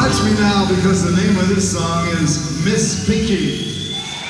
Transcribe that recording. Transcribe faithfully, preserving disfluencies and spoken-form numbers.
Watch me now, because the name of this song is Miss Pinky.